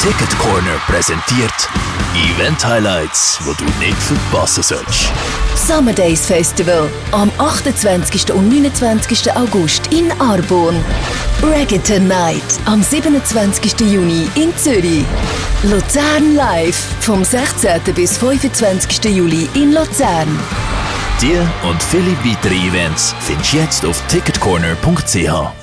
Ticket Corner präsentiert Event Highlights, die du nicht verpassen sollst. Summer Days Festival am 28. und 29. August in Arborn. Reggaeton Night am 27. Juni in Zürich. Luzern Live vom 16. bis 25. Juli in Luzern. Die und viele weitere Events findest du jetzt auf ticketcorner.ch.